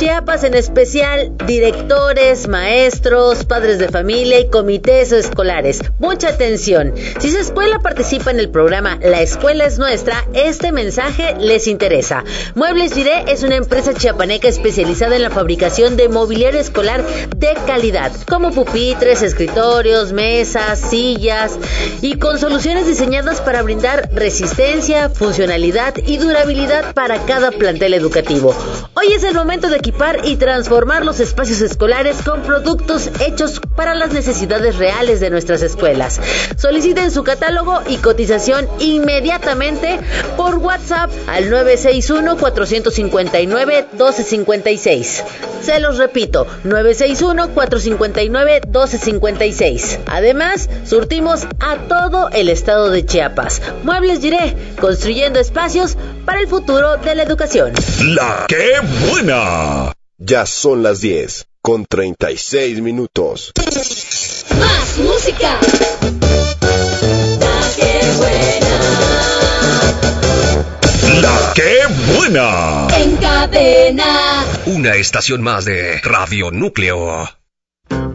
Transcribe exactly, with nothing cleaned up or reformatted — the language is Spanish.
Chiapas, en especial directores, maestros, padres de familia y comités escolares. Mucha atención. Si su escuela participa en el programa La Escuela es Nuestra, este mensaje les interesa. Muebles Giré es una empresa chiapaneca especializada en la fabricación de mobiliario escolar de calidad, como pupitres, escritorios, mesas, sillas, y con soluciones diseñadas para brindar resistencia, funcionalidad y durabilidad para cada plantel educativo. Hoy es el momento de equipar y transformar los espacios escolares con productos hechos para las necesidades reales de nuestras escuelas. Soliciten su catálogo y cotización inmediatamente por WhatsApp al nueve seis uno, cuatro cinco nueve, uno dos cinco seis. Se los repito, nueve seis uno, cuatro cinco nueve, uno dos cinco seis. Además, surtimos a todo el estado de Chiapas. Muebles Giré, construyendo espacios para el futuro de la educación. ¡La qué buena! Ya son las diez, con treinta y seis minutos. ¡Más música! ¡La qué buena! ¡La qué buena! En cadena. Una estación más de Radio Núcleo.